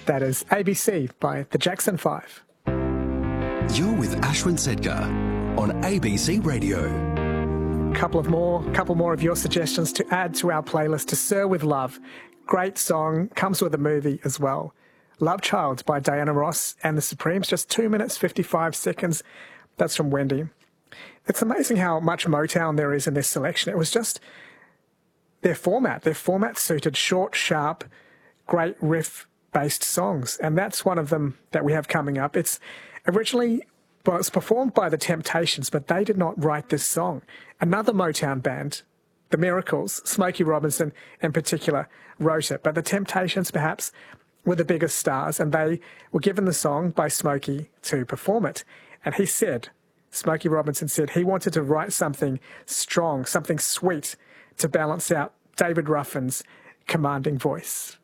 That is ABC by the Jackson 5. You're with Ashwin Sedgar on ABC Radio. Couple more of your suggestions to add to our playlist. To Sir with Love, great song, comes with a movie as well. Love Child by Diana Ross and the Supremes, just 2 minutes 55 seconds. That's from Wendy. It's amazing how much Motown there is in this selection. It was just their format. Their format suited short, sharp, great riff-based songs, and that's one of them that we have coming up. It's originally was performed by the Temptations, but they did not write this song. Another Motown band, the Miracles, Smokey Robinson in particular, wrote it, but the Temptations perhaps were the biggest stars, and they were given the song by Smokey to perform it. And he said, Smokey Robinson said he wanted to write something strong, something sweet to balance out David Ruffin's commanding voice.